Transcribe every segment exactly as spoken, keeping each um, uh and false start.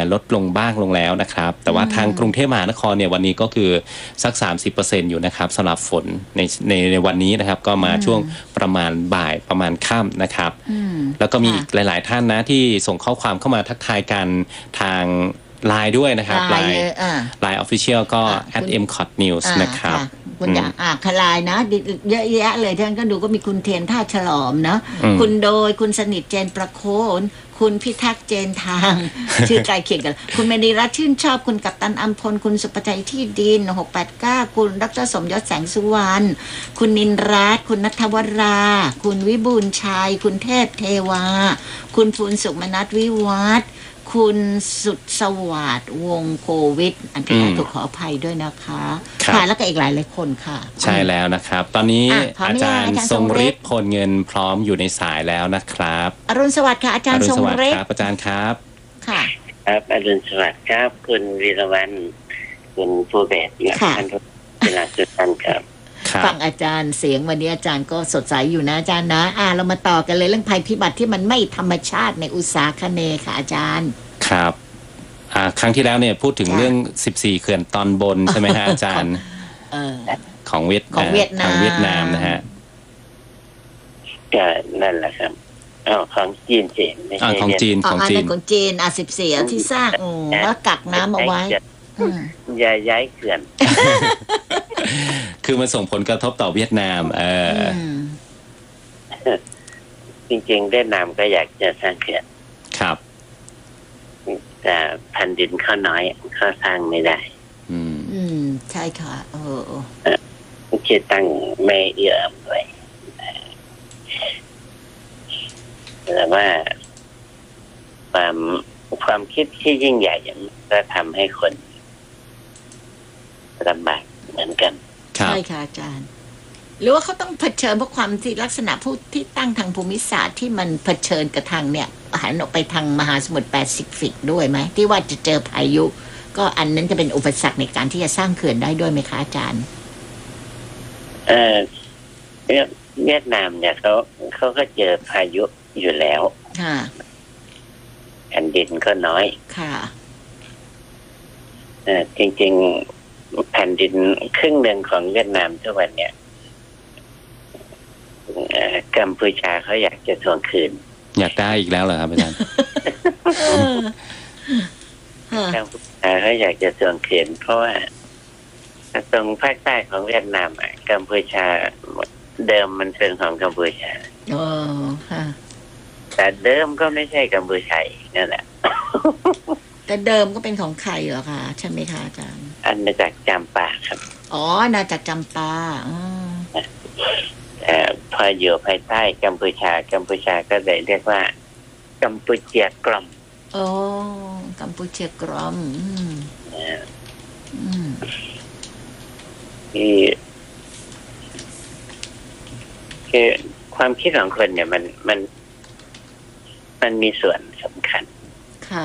เนี่ยลดลงบ้างลงแล้วนะครับแต่ว่าทางกรุงเทพมหานครเนี่ยวันนี้ก็คือสัก สามสิบเปอร์เซ็นต์ อยู่นะครับสำหรับฝนในในในวันนี้นะครับก็มาช่วงประมาณบ่ายประมาณค่ำนะครับแล้วก็มีอีกหลายๆท่านนะที่ส่งข้อความเข้ามาทักทายกันทางไลน์ด้วยนะครับไลน์ไลน์ Official ก็ แอท เอ็ม คอท นิวส์ นะครับคุณอยากอ่าคลายนะเยอะแยะเลยท่านก็ดูก็มีคุณเทียนท่าฉลอมนะคุณโดยคุณสนิทเจนประโคนคุณพิทักษ์เจนทางชื่อใกล้เคียงกันคุณเมณีรัตน์ชื่นชอบคุณกัปตันอัมพลคุณสุประชัยที่ดินหกแปดเก้าคุณดรสมยศแสงสุวรรณคุณนินรัตน์คุณณัฐวราคุณวิบูลย์ชัยคุณเทพเทวาคุณภูลสุขมนัสวิวัฒน์คุณสุดสวัสดิ์วงโควิดอันที่ถูกขออภัยด้วยนะคะค่ะแล้วก็อีกหลายหลายคนค่ะใช่แล้วนะครับตอนนี้ อ, อาจารย์ทรงฤทธิ์พลเงินพร้อมอยู่ในสายแล้วนะครับอรุณสวัสดิ์ค่ะอาจารย์ทรงฤทธิ์ครับอาจารย์ครับค่ะครับอรุณสวัสดิ์ครับคุณวีรวรรณคุณผู้เบสท่านเวลาสุดท่านครับฟังอาจารย์เสียงวันนี้อาจารย์ก็สดใสอยู่นะอาจารย์นะอ่าเรามาต่อกันเลยเรื่องภัยพิบัติที่มันไม่ธรรมชาติในอุตสาคเนย์ค่ะอาจารย์ครับอ่าครั้งที่แล้วเนี่ยพูดถึงเรื่องสิบสี่เขื่อนตอนบนใช่ไหมฮะอาจารย์เออของเวียดของเวียดนามของเวียดนามนะฮะก็นั่นแหละครับอ๋อของจีนจีนไม่ใช่ของจีนของจีนของจีนอ่ะสิบสี่ที่สร้างแล้วกักน้ำเอาไว้อย่าย้ายเขื่อนคือมันส่งผลกระทบต่อเวียดนามเออจริงๆเวียดนามก็อยากจะสร้างเขื่อนครับแต่แผ่นดินเขาน้อยเขาสร้างไม่ได้อืมอืมใช่ค่ะเออคิดตั้งไม่เอื้อมเลยแต่ว่าความความคิดที่ยิ่งใหญ่ก็ทำให้คนลำบากเหมือนกันใช่ค่ะอาจารย์หรือว่าเขาต้องเผชิญเพราะความที่ลักษณะผู้ที่ตั้งทางภูมิศาสตร์ที่มันเผชิญกับทางเนี่ยหันออกไปทางมหาสมุทรแปซิฟิกด้วยไหมที่ว่าจะเจอพายุก็อันนั้นจะเป็นอุปสรรคในการที่จะสร้างเขื่อนได้ด้วยไหมคะอาจารย์เออเวียดนามเนี่ยเขาเขาก็เจอพายุอยู่แล้วค่ะแผ่นดินก็น้อยค่ะเออจริงๆแผ่นดินครึ่งหนึ่งของเวียดนามทุกวันเนี่ยกัมพูชาเขาอยากจะทวงคืนอยากได้อีกแล้วเหรอครับอาจารย์กัมพูชาเขาอยากจะทวงคืนเพราะว่าตรงภาคใต้ของเวียดนามกัมพูชาเดิมมันเป็นของกัมพูชาอ๋อค่ะแต่เดิมก็ไม่ใช่กัมพูชานั่นแหละแต่เดิมก็เป็นของใครเหรอคะใช่ไหมคะอาจารย์อาณาจักรจำปาครับอ๋ออาณาจักรจำปาอ๋อแต่พออยู่ภายใต้กัมพูชากัมพูชาก็เลยเรียกว่ากัมพูเชียกรอมอ๋อกัมพูเชียกรอมอืมอืมคือคือความคิดของคนเนี่ยมันมันมันมีส่วนสำคัญค่ะ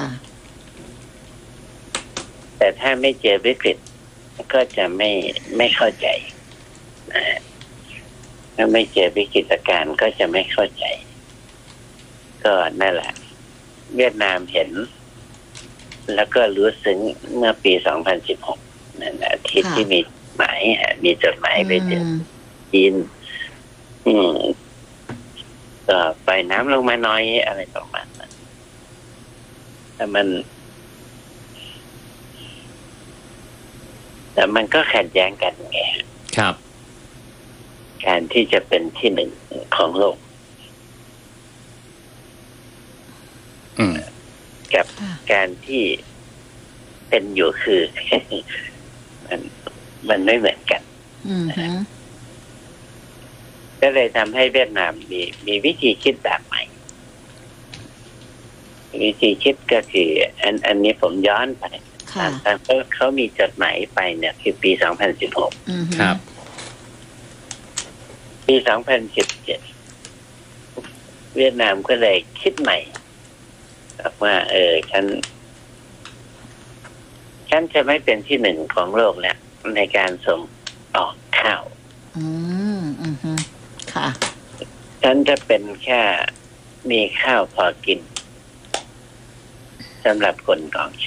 แต่ถ้าไม่เจอวิกฤตก็จะไม่ไม่เข้าใจนะถ้าไม่เจอวิกฤตการณ์ก็จะไม่เข้าใจก็นั่นแหละเวียดนามเห็นแล้วก็รู้ซึ้งเมื่อปีสองพันสิบหกนั่นแหละที่ที่มีหมายมีจดหมายไปถึงจีนอืมก็ปล่อยน้ำลงมาน้อยอะไรประมาณนั้นแต่มันแต่มันก็ขัดแย้งกันไงครับการที่จะเป็นที่หนึ่งของโลกกับการที่เป็นอยู่คือมันมันไม่เหมือนกันก็เลยทำให้เวียดนามมีมีวิธีคิดแบบใหม่วิธีคิดก็คืออันอันนี้ผมย้อนไปตอนเขาเขามีจดหมายไปเนี่ยคือปีสองพันสิบหกครับปีสองพันสิบเจ็ดเวียดนามก็เลยคิดใหม่บอกว่าเออฉันฉันจะไม่เป็นที่หนึ่งของโลกแล้วในการส่งออกข้าวอืมอืมค่ะฉันจะเป็นแค่มีข้าวพอกินสำหรับคนของ